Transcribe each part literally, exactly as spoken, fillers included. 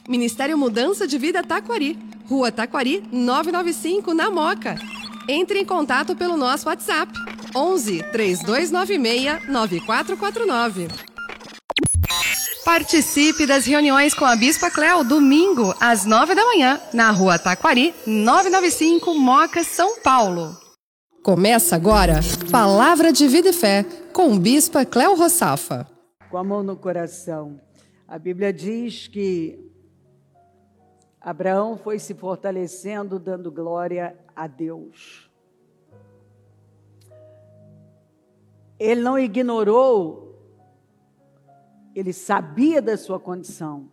Ministério Mudança de Vida Taquari, Rua Taquari, novecentos e noventa e cinco, na Moca. Entre em contato pelo nosso WhatsApp, onze, três dois nove seis, nove quatro quatro nove. Participe das reuniões com a Bispa Cléo, domingo, às nove da manhã, na Rua Taquari, novecentos e noventa e cinco, Moca, São Paulo. Começa agora, Palavra de Vida e Fé, com Bispa Cléo Rossafa. Com a mão no coração. A Bíblia diz que Abraão foi se fortalecendo, dando glória a Deus. Ele não ignorou, ele sabia da sua condição,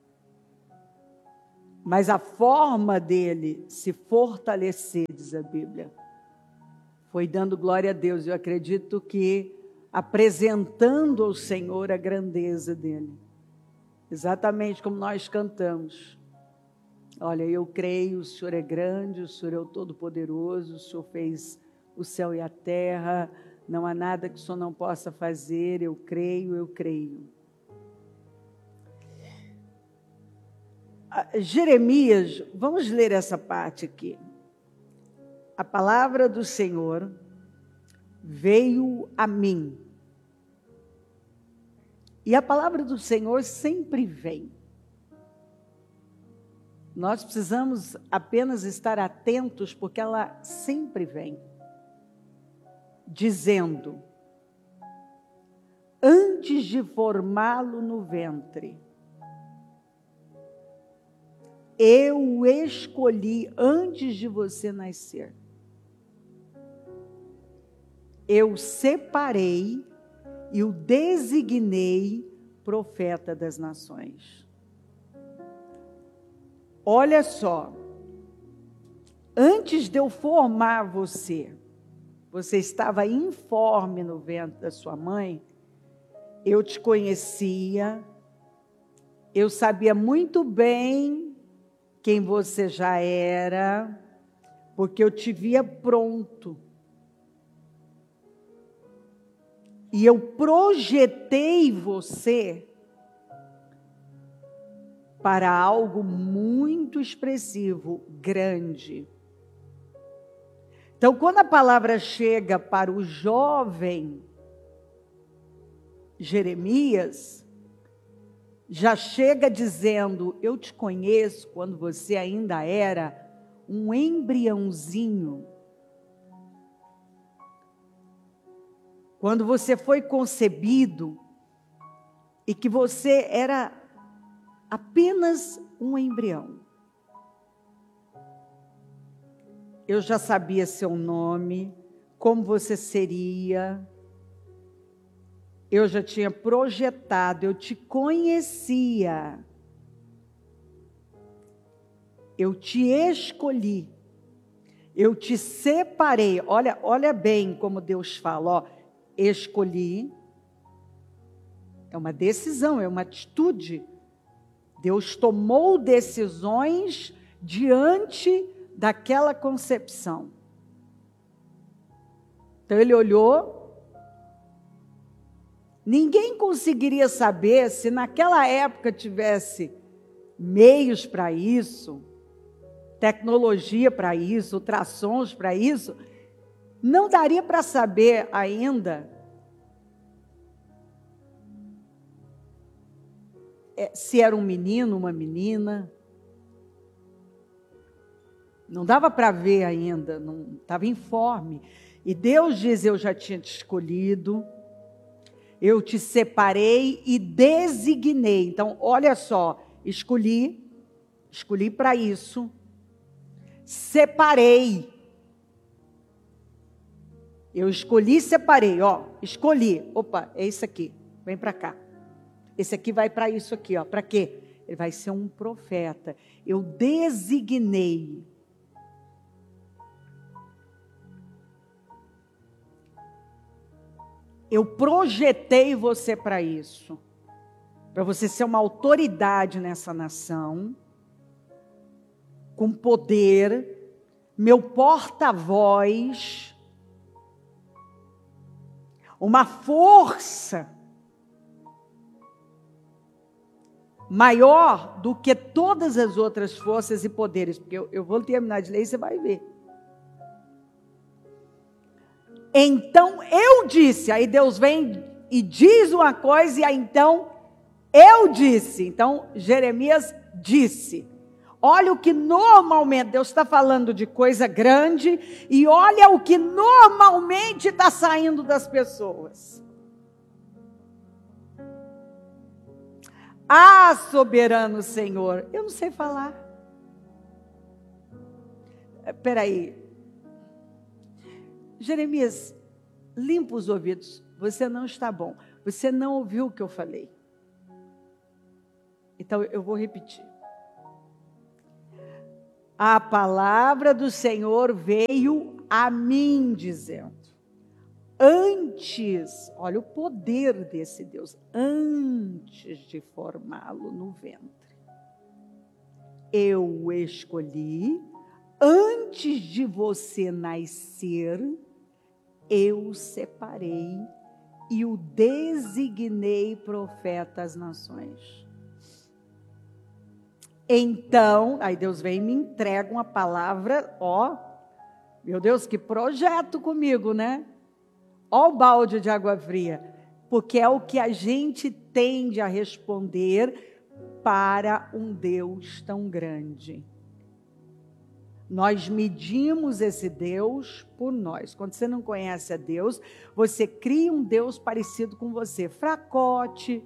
mas a forma dele se fortalecer, diz a Bíblia, foi dando glória a Deus. Eu acredito que apresentando ao Senhor a grandeza dele, exatamente como nós cantamos. Olha, eu creio, o Senhor é grande, o Senhor é o Todo-Poderoso, o Senhor fez o céu e a terra, não há nada que o Senhor não possa fazer, eu creio, eu creio. Jeremias, vamos ler essa parte aqui. A palavra do Senhor veio a mim. E a palavra do Senhor sempre vem. Nós precisamos apenas estar atentos, porque ela sempre vem. Dizendo: antes de formá-lo no ventre, eu o escolhi antes de você nascer. Eu separei e o designei profeta das nações. Olha só, antes de eu formar você, você estava informe no ventre da sua mãe, eu te conhecia, eu sabia muito bem quem você já era, porque eu te via pronto. E eu projetei você para algo muito expressivo, grande. Então, quando a palavra chega para o jovem Jeremias, já chega dizendo: eu te conheço quando você ainda era um embriãozinho. Quando você foi concebido e que você era apenas um embrião. Eu já sabia seu nome, como você seria. Eu já tinha projetado, eu te conhecia. Eu te escolhi. Eu te separei. Olha, olha bem como Deus fala, ó. Escolhi. É uma decisão, é uma atitude. Deus tomou decisões diante daquela concepção. Então ele olhou. Ninguém conseguiria saber se naquela época tivesse meios para isso, tecnologia para isso, ultrassons para isso. Não daria para saber ainda se era um menino, uma menina. Não dava para ver ainda, não estava informe. E Deus diz: eu já tinha te escolhido, eu te separei e designei. Então, olha só, escolhi, escolhi para isso, separei. Eu escolhi e separei, ó, escolhi. Opa, é isso aqui, vem para cá. Esse aqui vai para isso aqui, ó. Para quê? Ele vai ser um profeta. Eu designei. Eu projetei você para isso. Para você ser uma autoridade nessa nação. Com poder. Meu porta-voz. Uma força maior do que todas as outras forças e poderes, porque eu, eu vou terminar de ler e você vai ver. Então eu disse, aí Deus vem e diz uma coisa, e aí então eu disse. Então Jeremias disse. Olha o que normalmente, Deus está falando de coisa grande, e olha o que normalmente está saindo das pessoas. Ah, soberano Senhor, eu não sei falar. Espera aí. Jeremias, limpa os ouvidos, você não está bom, você não ouviu o que eu falei. Então eu vou repetir. A palavra do Senhor veio a mim dizendo, antes, olha o poder desse Deus, antes de formá-lo no ventre, eu o escolhi, antes de você nascer, eu o separei e o designei profeta às nações. Então, aí Deus vem e me entrega uma palavra, ó, meu Deus, que projeto comigo, né? Ó o balde de água fria, porque é o que a gente tende a responder para um Deus tão grande. Nós medimos esse Deus por nós. Quando você não conhece a Deus, você cria um Deus parecido com você, fracote,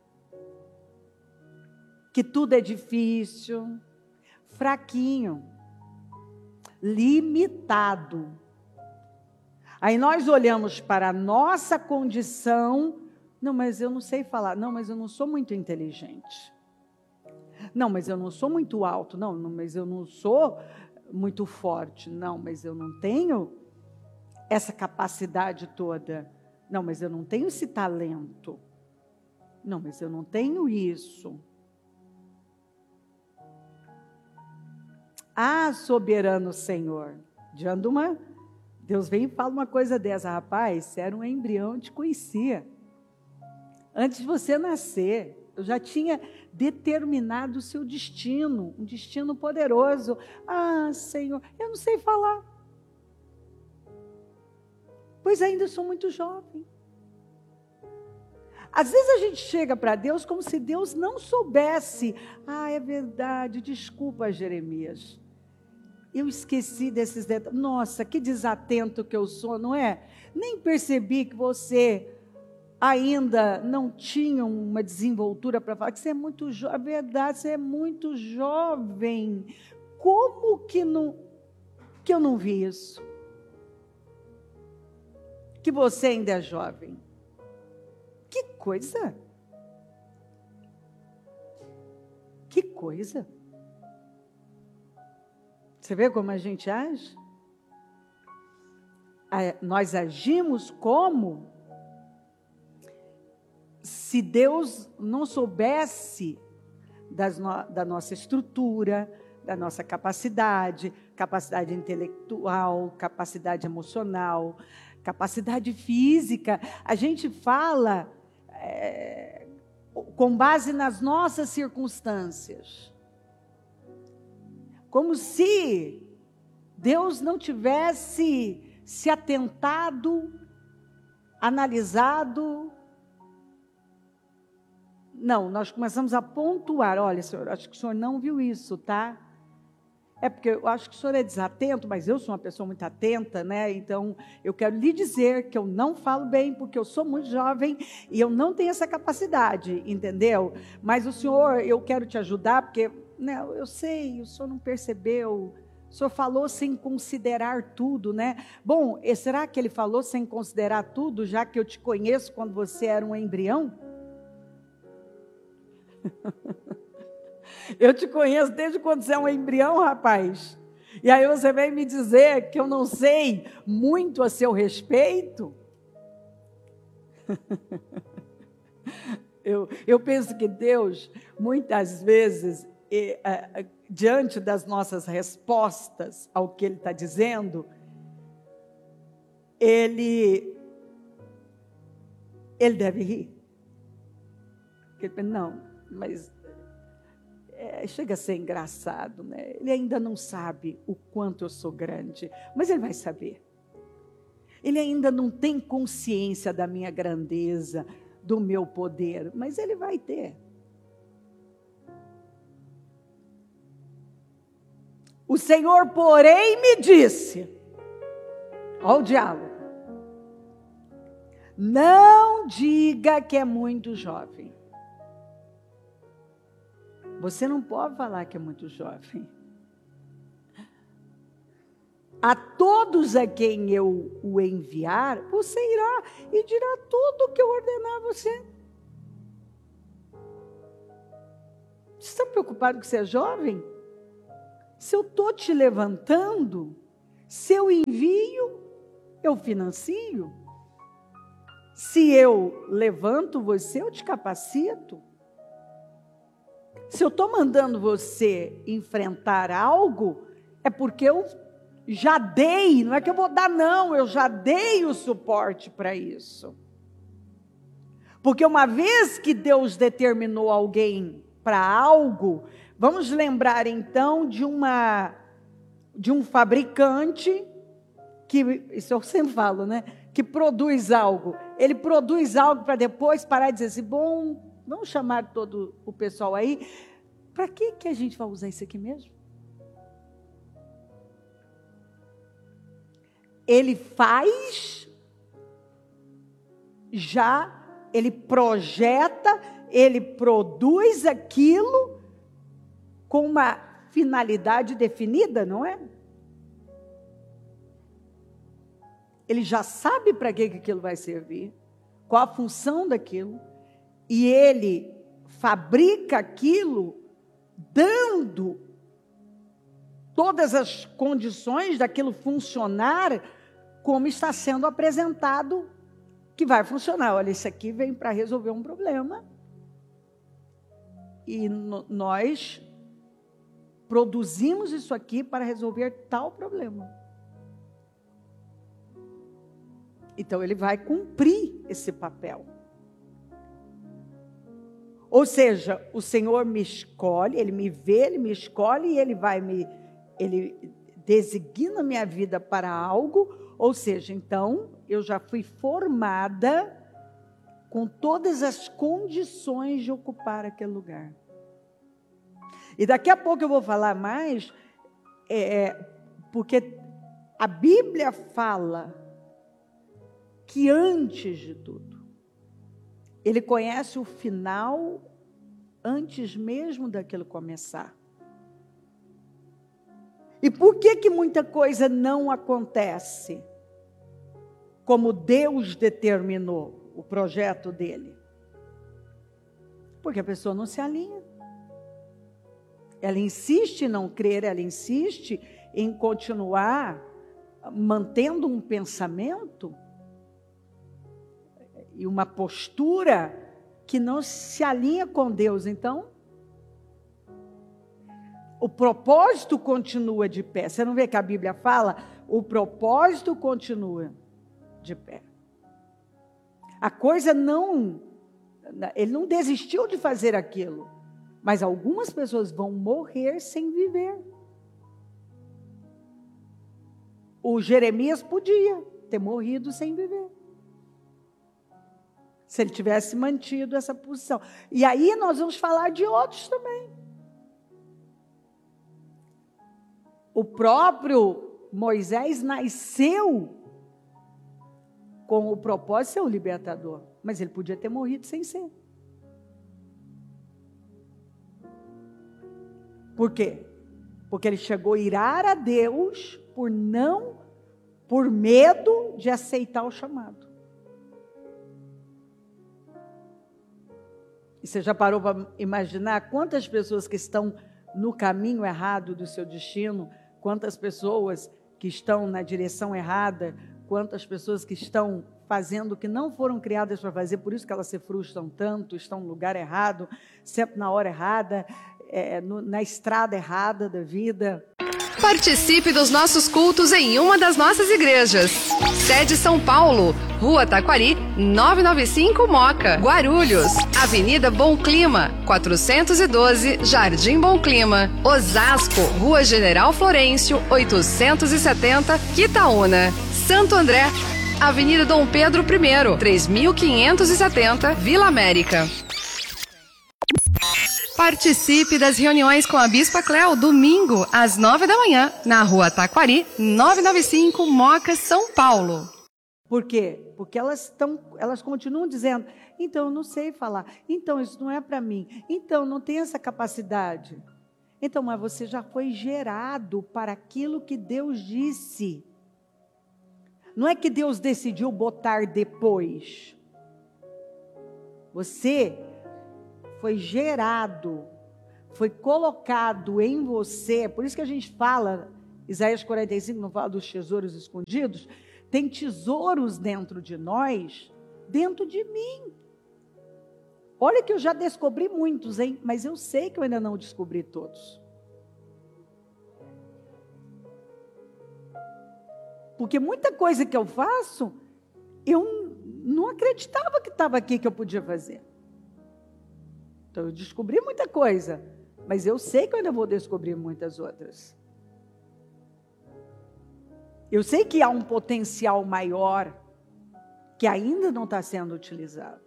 que tudo é difícil, fraquinho, limitado. Aí nós olhamos para a nossa condição, não, mas eu não sei falar, não, mas eu não sou muito inteligente, não, mas eu não sou muito alto, não, não mas eu não sou muito forte, não, mas eu não tenho essa capacidade toda, não, mas eu não tenho esse talento, não, mas eu não tenho isso. Ah, soberano Senhor, diante de uma, Deus vem e fala uma coisa dessa, rapaz, você era um embrião, eu te conhecia, antes de você nascer, eu já tinha determinado o seu destino, um destino poderoso. Ah, Senhor, eu não sei falar, pois ainda sou muito jovem. Às vezes a gente chega para Deus como se Deus não soubesse. Ah, é verdade, desculpa, Jeremias, eu esqueci desses detalhes. Nossa, que desatento que eu sou, não é? Nem percebi que você ainda não tinha uma desenvoltura para falar, que você é muito jovem. É verdade, você é muito jovem. Como que, não, que eu não vi isso? Que você ainda é jovem. Que coisa! Que coisa! Você vê como a gente age? Nós agimos como se Deus não soubesse das no, da nossa estrutura, da nossa capacidade, capacidade intelectual, capacidade emocional, capacidade física. A gente fala é, com base nas nossas circunstâncias. Como se Deus não tivesse se atentado, analisado. Não, nós começamos a pontuar. Olha, senhor, acho que o senhor não viu isso, tá? É porque eu acho que o senhor é desatento, mas eu sou uma pessoa muito atenta, né? Então, eu quero lhe dizer que eu não falo bem, porque eu sou muito jovem e eu não tenho essa capacidade, entendeu? Mas o senhor, eu quero te ajudar, porque, né, eu sei, o senhor não percebeu, o senhor falou sem considerar tudo, né? Bom, será que ele falou sem considerar tudo, já que eu te conheço quando você era um embrião? Eu te conheço desde quando você é um embrião, rapaz. E aí você vem me dizer que eu não sei muito a seu respeito? eu, eu penso que Deus, muitas vezes, e, uh, diante das nossas respostas ao que Ele está dizendo, Ele, ele deve rir. Ele pensa, não, mas é, chega a ser engraçado, né? Ele ainda não sabe o quanto eu sou grande, mas ele vai saber. Ele ainda não tem consciência da minha grandeza, do meu poder, mas ele vai ter. O Senhor, porém, me disse, olha o diálogo, não diga que é muito jovem. Você não pode falar que é muito jovem. A todos a quem eu o enviar, você irá e dirá tudo o que eu ordenar a você. Você está preocupado que você é jovem? Se eu estou te levantando, se eu envio, eu financio. Se eu levanto você, eu te capacito. Se eu estou mandando você enfrentar algo, é porque eu já dei, não é que eu vou dar não, eu já dei o suporte para isso. Porque uma vez que Deus determinou alguém para algo, vamos lembrar então de uma de um fabricante que, isso eu sempre falo, né, que produz algo. Ele produz algo para depois parar e dizer assim, bom, vamos chamar todo o pessoal aí, para que que a gente vai usar isso aqui mesmo? Ele faz, já, ele projeta, ele produz aquilo com uma finalidade definida, não é? Ele já sabe para que aquilo vai servir, qual a função daquilo, e ele fabrica aquilo dando todas as condições daquilo funcionar como está sendo apresentado, que vai funcionar. Olha, isso aqui vem para resolver um problema. E no, nós produzimos isso aqui para resolver tal problema. Então, ele vai cumprir esse papel. Ou seja, o Senhor me escolhe, Ele me vê, Ele me escolhe e Ele vai me... Ele designa minha vida para algo, ou seja, então, eu já fui formada com todas as condições de ocupar aquele lugar. E daqui a pouco eu vou falar mais, é, porque a Bíblia fala que antes de tudo, Ele conhece o final antes mesmo daquilo começar. E por que que muita coisa não acontece como Deus determinou o projeto dele? Porque a pessoa não se alinha. Ela insiste em não crer, ela insiste em continuar mantendo um pensamento e uma postura que não se alinha com Deus. Então, o propósito continua de pé. Você não vê que a Bíblia fala? O propósito continua de pé. A coisa não... Ele não desistiu de fazer aquilo. Mas algumas pessoas vão morrer sem viver. O Jeremias podia ter morrido sem viver. Se ele tivesse mantido essa posição. E aí nós vamos falar de outros também. O próprio Moisés nasceu com o propósito de ser o libertador. Mas ele podia ter morrido sem ser. Por quê? Porque ele chegou a irar a Deus por não, por medo de aceitar o chamado. E você já parou para imaginar quantas pessoas que estão no caminho errado do seu destino, quantas pessoas que estão na direção errada, quantas pessoas que estão fazendo o que não foram criadas para fazer, por isso que elas se frustram tanto, estão no lugar errado, sempre na hora errada, é, no, na estrada errada da vida. Participe dos nossos cultos em uma das nossas igrejas. Sede São Paulo, Rua Taquari, novecentos e noventa e cinco Moca. Guarulhos, Avenida Bom Clima, quatrocentos e doze, Jardim Bom Clima. Osasco, Rua General Florencio, oitocentos e setenta, Quitaúna. Santo André, Avenida Dom Pedro I, três mil quinhentos e setenta, Vila América. Participe das reuniões com a Bispa Cléo, domingo, às nove da manhã, na Rua Taquari, novecentos e noventa e cinco, Moca, São Paulo. Por quê? Porque elas, tão, elas continuam dizendo, então eu não sei falar, então isso não é para mim, então não tem essa capacidade. Então, mas você já foi gerado para aquilo que Deus disse. Não é que Deus decidiu botar depois. Você foi gerado, foi colocado em você, por isso que a gente fala, Isaías quarenta e cinco não fala dos tesouros escondidos, tem tesouros dentro de nós, dentro de mim. Olha que eu já descobri muitos, hein? Mas eu sei que eu ainda não descobri todos. Porque muita coisa que eu faço, eu não acreditava que estava aqui que eu podia fazer. Então eu descobri muita coisa, mas eu sei que eu ainda vou descobrir muitas outras. Eu sei que há um potencial maior que ainda não está sendo utilizado.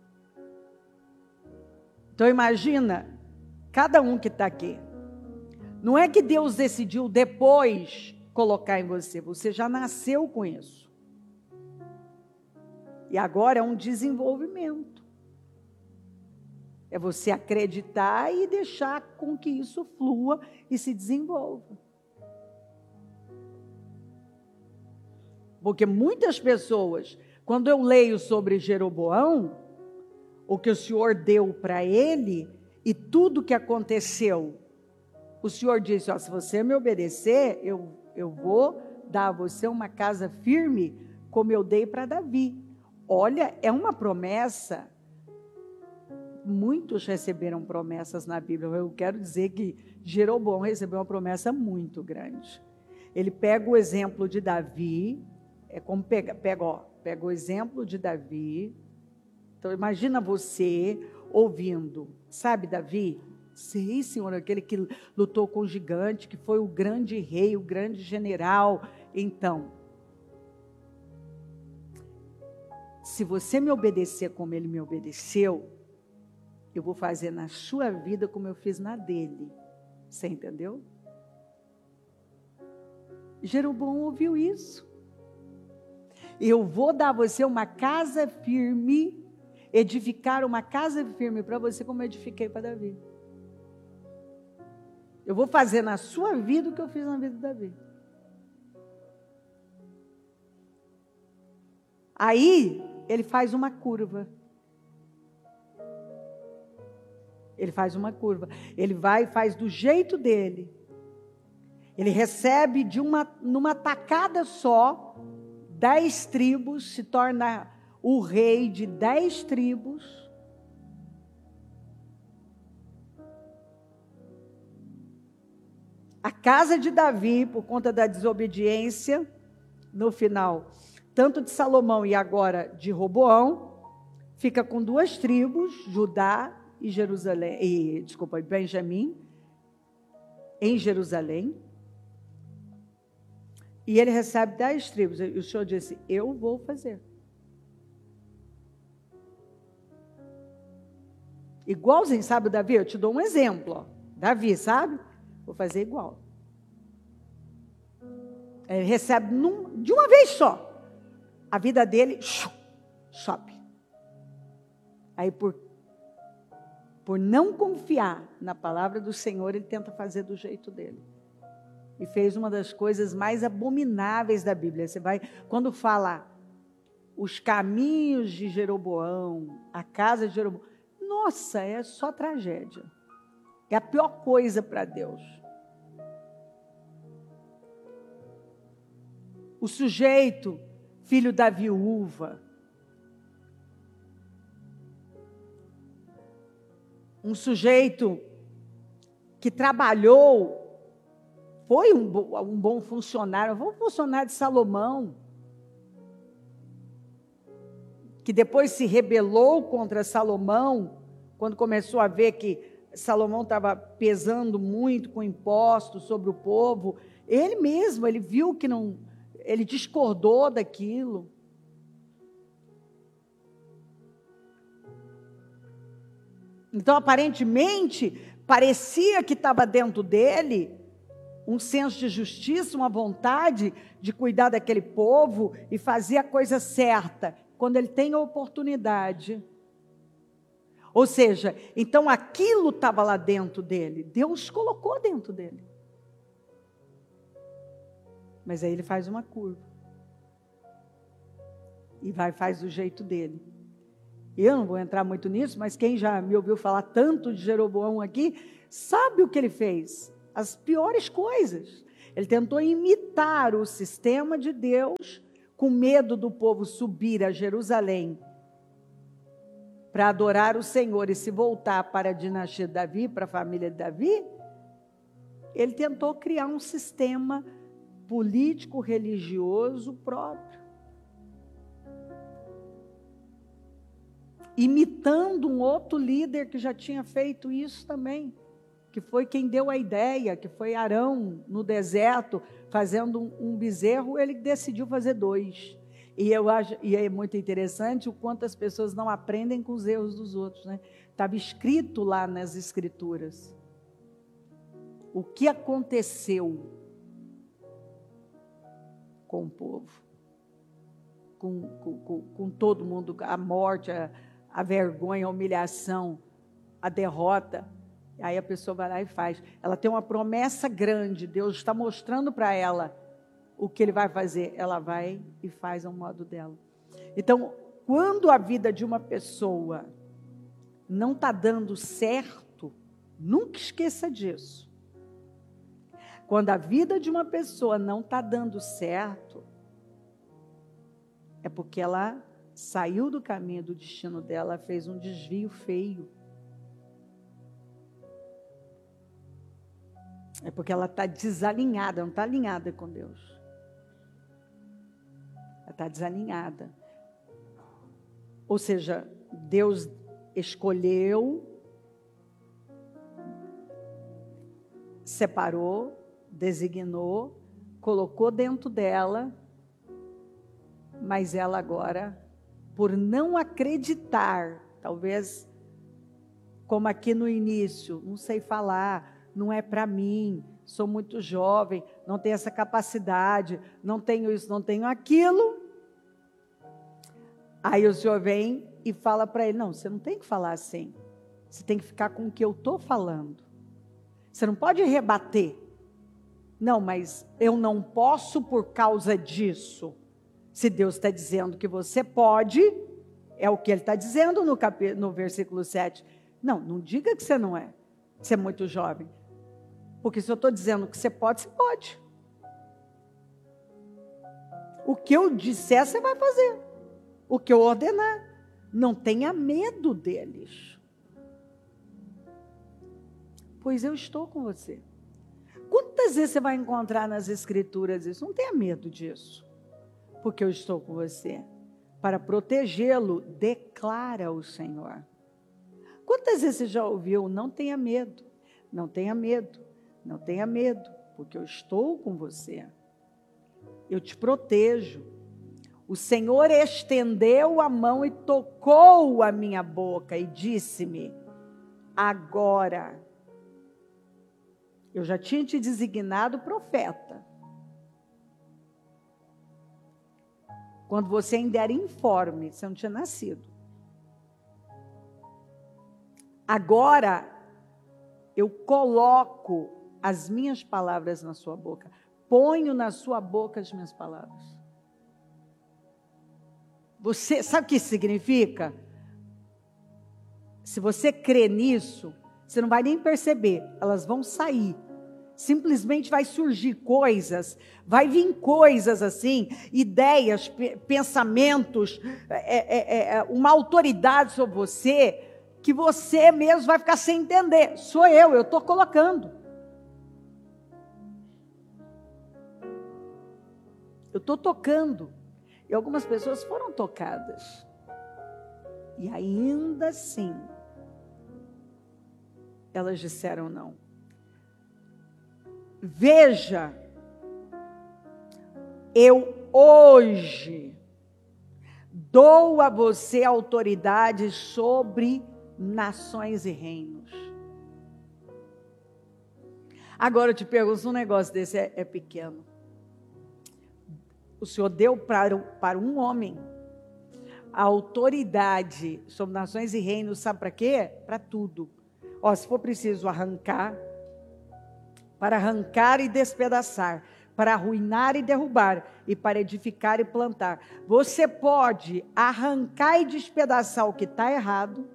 Então imagina, cada um que está aqui. Não é que Deus decidiu depois colocar em você, você já nasceu com isso. E agora é um desenvolvimento. É você acreditar e deixar com que isso flua e se desenvolva. Porque muitas pessoas, quando eu leio sobre Jeroboão, o que o Senhor deu para ele e tudo que aconteceu, o Senhor disse, ó, se você me obedecer, eu, eu vou dar a você uma casa firme, como eu dei para Davi. Olha, é uma promessa. Muitos receberam promessas na Bíblia. Eu quero dizer que Jeroboão recebeu uma promessa muito grande. Ele pega o exemplo de Davi, é como pega, pega, ó, pega o exemplo de Davi. Então imagina você ouvindo, sabe Davi? Sei, Senhor, aquele que lutou com o gigante, que foi o grande rei, o grande general. Então, se você me obedecer como ele me obedeceu, eu vou fazer na sua vida como eu fiz na dele. Você entendeu? Jeroboão ouviu isso. Eu vou dar a você uma casa firme, edificar uma casa firme para você como eu edifiquei para Davi. Eu vou fazer na sua vida o que eu fiz na vida de Davi. Aí, ele faz uma curva. Ele faz uma curva. Ele vai e faz do jeito dele. Ele recebe de uma, numa tacada só, dez tribos, se torna o rei de dez tribos. A casa de Davi, por conta da desobediência, no final, tanto de Salomão e agora de Roboão, fica com duas tribos, Judá e Jerusalém, e, desculpa, Benjamim, em Jerusalém. E ele recebe dez tribos. E o Senhor disse, eu vou fazer. Igualzinho, sabe, Davi? Eu te dou um exemplo. Ó. Davi, sabe? Vou fazer igual. Ele recebe num, de uma vez só. A vida dele sobe. Aí, por, por não confiar na palavra do Senhor, ele tenta fazer do jeito dele. E fez uma das coisas mais abomináveis da Bíblia. Você vai, quando fala os caminhos de Jeroboão, a casa de Jeroboão, nossa, é só tragédia. É a pior coisa para Deus. O sujeito, filho da viúva, um sujeito que trabalhou, foi um, um bom funcionário, foi um funcionário de Salomão. que depois se rebelou contra Salomão, quando começou a ver que Salomão estava pesando muito com impostos sobre o povo, ele mesmo, ele viu que não, ele discordou daquilo. Então, aparentemente, parecia que estava dentro dele um senso de justiça, uma vontade de cuidar daquele povo e fazer a coisa certa, quando ele tem a oportunidade. Ou seja, então aquilo estava lá dentro dele, Deus colocou dentro dele. Mas aí ele faz uma curva. E vai, faz do jeito dele. Eu não vou entrar muito nisso, mas quem já me ouviu falar tanto de Jeroboão aqui, sabe o que ele fez? As piores coisas. Ele tentou imitar o sistema de Deus, com medo do povo subir a Jerusalém para adorar o Senhor e se voltar para a dinastia de Davi, para a família de Davi. Ele tentou criar um sistema político, religioso próprio. Imitando um outro líder que já tinha feito isso também, que foi quem deu a ideia, que foi Arão no deserto, fazendo um, um bezerro, ele decidiu fazer dois. E eu acho, e é muito interessante o quanto as pessoas não aprendem com os erros dos outros, né? Estava escrito lá nas escrituras o que aconteceu com o povo, com, com, com, com todo mundo, a morte, a a vergonha, a humilhação, a derrota. Aí a pessoa vai lá e faz. Ela tem uma promessa grande, Deus está mostrando para ela o que Ele vai fazer. Ela vai e faz ao modo dela. Então, quando a vida de uma pessoa não está dando certo, nunca esqueça disso. Quando a vida de uma pessoa não está dando certo, é porque ela saiu do caminho do destino dela, fez um desvio feio. É porque ela está desalinhada, não está alinhada com Deus. Ela está desalinhada. Ou seja, Deus escolheu, separou, designou, colocou dentro dela, mas ela agora, por não acreditar, talvez, como aqui no início, não sei falar, não é para mim, sou muito jovem, não tenho essa capacidade, não tenho isso, não tenho aquilo. Aí o Senhor vem e fala para ele, não, você não tem que falar assim, você tem que ficar com o que eu estou falando. Você não pode rebater. Não, mas eu não posso por causa disso. Se Deus está dizendo que você pode, é o que Ele está dizendo no, cap... no versículo sete. Não, não diga que você não é. Você é muito jovem. Porque se eu estou dizendo que você pode, você pode. O que eu disser, você vai fazer. O que eu ordenar. Não tenha medo deles. Pois eu estou com você. Quantas vezes você vai encontrar nas Escrituras isso? Não tenha medo disso. Porque eu estou com você, para protegê-lo, declara o Senhor. Quantas vezes você já ouviu, não tenha medo, não tenha medo, não tenha medo, porque eu estou com você, eu te protejo. O Senhor estendeu a mão e tocou a minha boca e disse-me, agora, eu já tinha te designado profeta, quando você ainda era informe, você não tinha nascido. Agora, eu coloco as minhas palavras na sua boca. Ponho na sua boca as minhas palavras. Você, sabe o que isso significa? Se você crê nisso, você não vai nem perceber. Elas vão sair. Simplesmente vai surgir coisas, vai vir coisas assim, ideias, pensamentos, é, é, é, uma autoridade sobre você, que você mesmo vai ficar sem entender. Sou eu, eu estou colocando. Eu estou tocando. E algumas pessoas foram tocadas. E ainda assim, elas disseram não. Veja, eu hoje dou a você autoridade sobre nações e reinos. Agora eu te pergunto, um negócio desse é, é pequeno. O Senhor deu para, para um homem a autoridade sobre nações e reinos, sabe para quê? Para tudo. Ó, se for preciso arrancar, para arrancar e despedaçar, para arruinar e derrubar, e para edificar e plantar. Você pode arrancar e despedaçar o que está errado.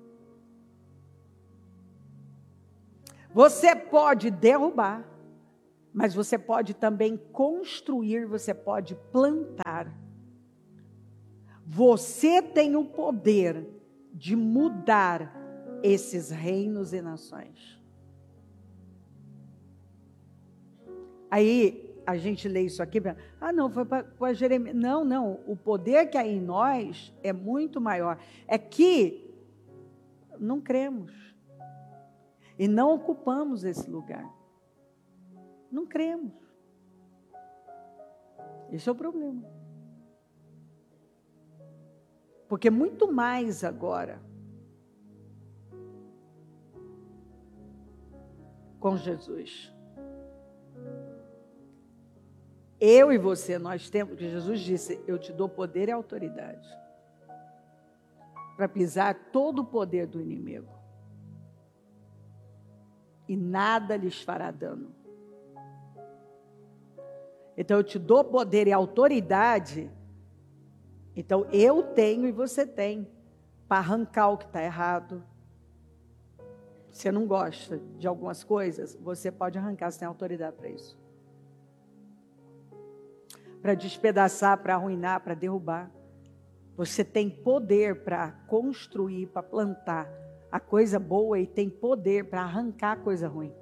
Você pode derrubar, mas você pode também construir, você pode plantar. Você tem o poder de mudar esses reinos e nações. Aí a gente lê isso aqui, ah não, foi para Jeremias. Não, não, o poder que há em nós é muito maior. É que não cremos e não ocupamos esse lugar. Não cremos. Esse é o problema. Porque muito mais agora, com Jesus. Eu e você, nós temos, que Jesus disse, eu te dou poder e autoridade para pisar todo o poder do inimigo. E nada lhes fará dano. Então eu te dou poder e autoridade. Então eu tenho e você tem para arrancar o que está errado. Você não gosta de algumas coisas, você pode arrancar, você tem autoridade para isso. Para despedaçar, para arruinar, para derrubar. Você tem poder para construir, para plantar a coisa boa e tem poder para arrancar a coisa ruim.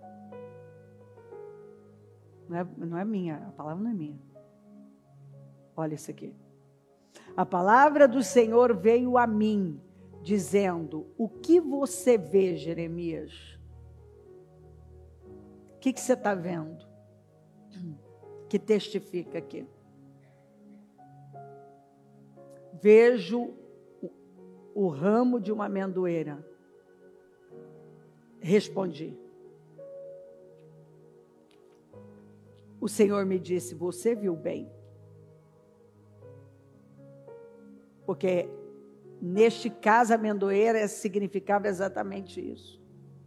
Não é, não é minha, a palavra não é minha. Olha isso aqui. A palavra do Senhor veio a mim, dizendo, o que você vê, Jeremias? O que, que você está vendo? Que testifica aqui. Vejo o, o ramo de uma amendoeira. Respondi. O Senhor me disse, você viu bem. Porque neste caso, a amendoeira significava exatamente isso.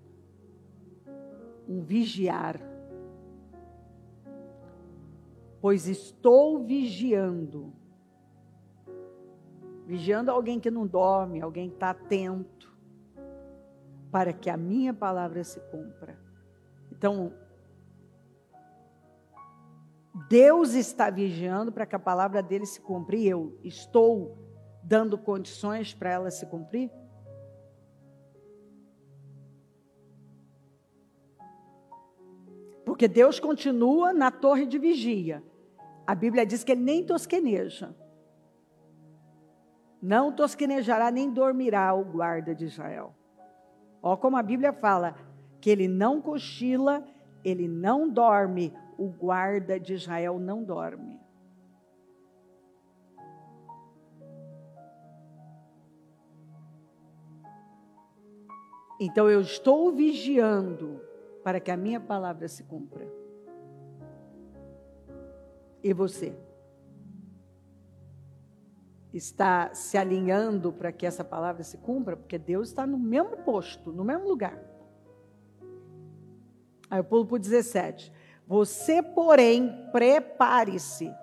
Um vigiar. Pois estou vigiando. Vigiando alguém que não dorme, alguém que está atento, para que a minha palavra se cumpra. Então, Deus está vigiando para que a palavra dele se cumpra. E eu estou dando condições para ela se cumprir? Porque Deus continua na torre de vigia. A Bíblia diz que ele nem tosqueneja. Não tosquenejará nem dormirá o guarda de Israel. Ó, como a Bíblia fala, que ele não cochila, ele não dorme, o guarda de Israel não dorme. Então eu estou vigiando para que a minha palavra se cumpra. E você? Está se alinhando para que essa palavra se cumpra? Porque Deus está no mesmo posto, no mesmo lugar. Aí eu pulo para o dezessete. Você, porém, prepare-se.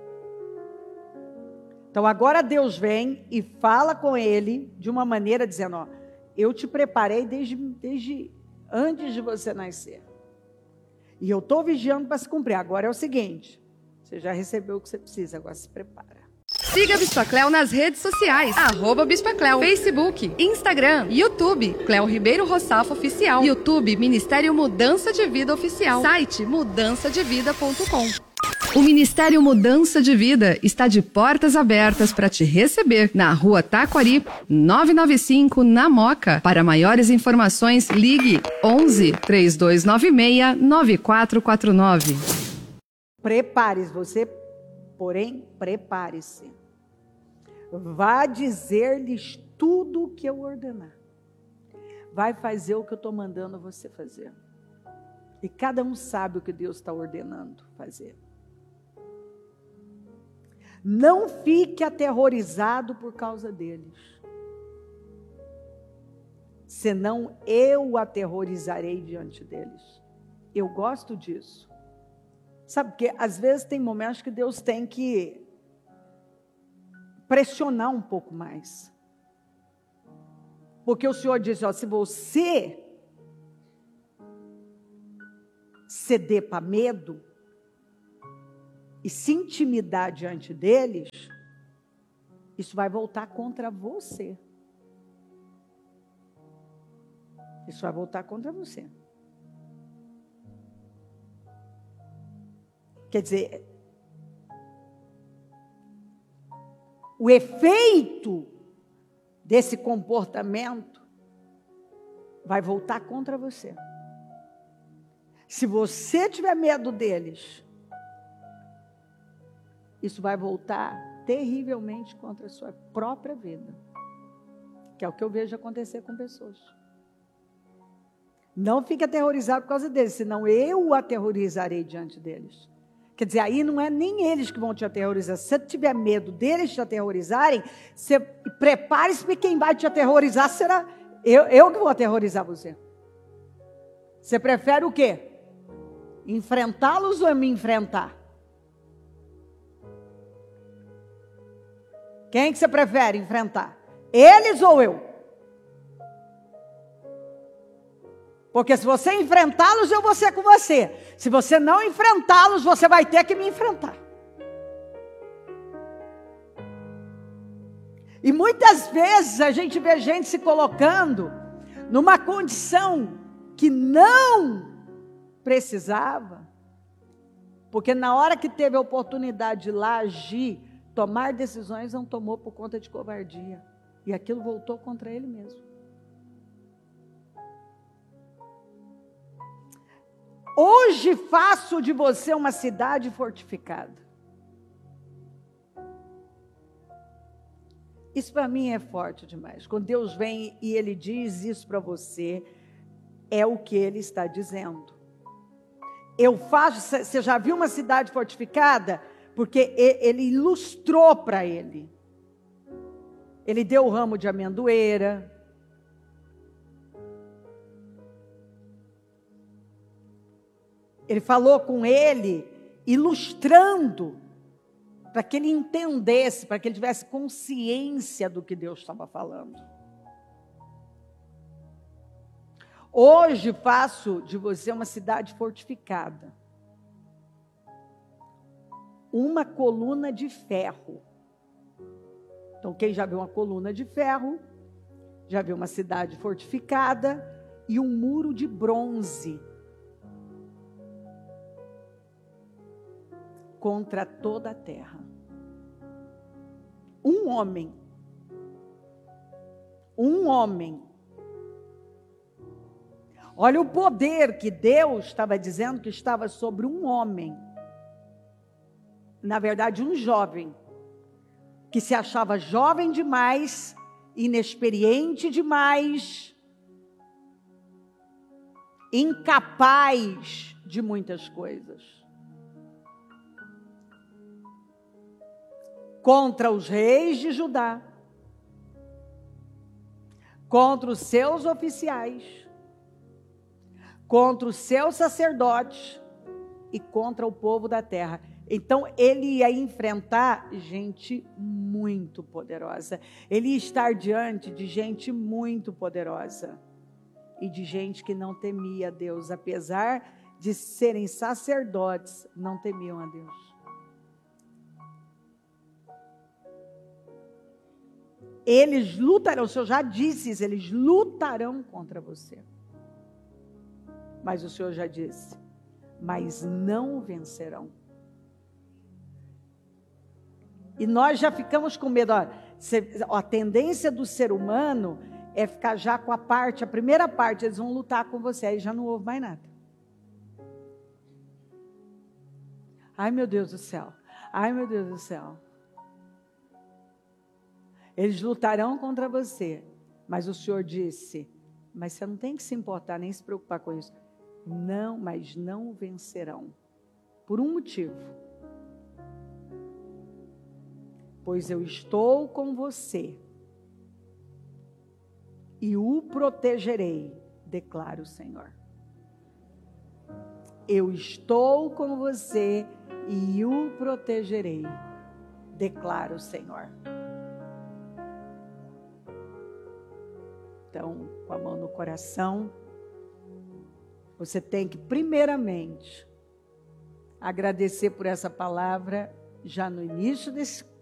Então agora Deus vem e fala com ele de uma maneira dizendo, ó, eu te preparei desde, desde antes de você nascer. E eu estou vigiando para se cumprir. Agora é o seguinte, você já recebeu o que você precisa, agora se prepara. Siga a Bispa Cleo nas redes sociais, arroba Bispa Cleo, Facebook, Instagram, YouTube, Cleo Ribeiro Roçafo Oficial, YouTube, Ministério Mudança de Vida Oficial, site mudança de vida ponto com. O Ministério Mudança de Vida está de portas abertas para te receber na Rua Taquari, novecentos e noventa e cinco, na Moca. Para maiores informações, ligue onze, três dois nove seis, nove quatro quatro nove. Prepare-se, você, porém, prepare-se. Vá dizer-lhes tudo o que eu ordenar. Vai fazer o que eu estou mandando você fazer. E cada um sabe o que Deus está ordenando fazer. Não fique aterrorizado por causa deles. Senão eu o aterrorizarei diante deles. Eu gosto disso. Sabe, porque às vezes tem momentos que Deus tem que pressionar um pouco mais. Porque o Senhor diz, ó, se você ceder para medo e se intimidar diante deles, isso vai voltar contra você. Isso vai voltar contra você. Quer dizer, o efeito desse comportamento vai voltar contra você. Se você tiver medo deles, isso vai voltar terrivelmente contra a sua própria vida. Que é o que eu vejo acontecer com pessoas. Não fique aterrorizado por causa deles, senão eu o aterrorizarei diante deles. Quer dizer, aí não é nem eles que vão te aterrorizar. Se você tiver medo deles te aterrorizarem, você prepare-se, porque quem vai te aterrorizar será eu, eu que vou aterrorizar você. Você prefere o quê? Enfrentá-los ou me enfrentar? Quem que você prefere enfrentar? Eles ou eu? Porque se você enfrentá-los, eu vou ser com você. Se você não enfrentá-los, você vai ter que me enfrentar. E muitas vezes a gente vê gente se colocando numa condição que não precisava. Porque na hora que teve a oportunidade de ir lá agir, tomar decisões, não tomou por conta de covardia. E aquilo voltou contra ele mesmo. Hoje faço de você uma cidade fortificada. Isso para mim é forte demais. Quando Deus vem e Ele diz isso para você, é o que Ele está dizendo. Eu faço, você já viu uma cidade fortificada? Porque Ele ilustrou para ele. Ele deu o ramo de amendoeira. Ele falou com ele, ilustrando, para que ele entendesse, para que ele tivesse consciência do que Deus estava falando. Hoje faço de você uma cidade fortificada. Uma coluna de ferro. Então, quem já viu uma coluna de ferro, já viu uma cidade fortificada e um muro de bronze. Contra toda a terra. Um homem. Um homem. Olha o poder que Deus estava dizendo que estava sobre um homem. Na verdade, um jovem. Que se achava jovem demais, inexperiente demais, incapaz de muitas coisas. Contra os reis de Judá, contra os seus oficiais, contra os seus sacerdotes e contra o povo da terra. Então ele ia enfrentar gente muito poderosa. Ele ia estar diante de gente muito poderosa e de gente que não temia a Deus, apesar de serem sacerdotes, não temiam a Deus. Eles lutarão, o Senhor já disse isso, eles lutarão contra você. Mas o Senhor já disse, mas não vencerão. E nós já ficamos com medo. Ó, a tendência do ser humano é ficar já com a parte, a primeira parte, eles vão lutar com você, aí já não houve mais nada. Ai, meu Deus do céu. Ai, meu Deus do céu. Eles lutarão contra você. Mas o Senhor disse, mas você não tem que se importar, nem se preocupar com isso. Não, mas não vencerão. Por um motivo. Pois eu estou com você. E o protegerei, declara o Senhor. Eu estou com você e o protegerei, declara o Senhor. Então, com a mão no coração, você tem que, primeiramente, agradecer por essa palavra já no início desse